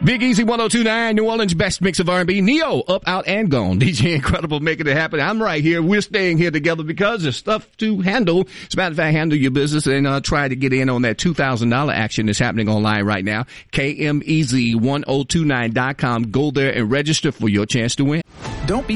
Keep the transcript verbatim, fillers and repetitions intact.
Big Easy one oh two point nine, New Orleans' best mix of R and B. Neo, Up, Out, and Gone. D J Incredible making it happen. I'm right here. We're staying here together because there's stuff to handle. As a matter of fact, handle your business and uh, try to get in on that two thousand dollars action that's happening online right now. K M E Z ten twenty-nine dot com. Go there and register for your chance to win. Don't be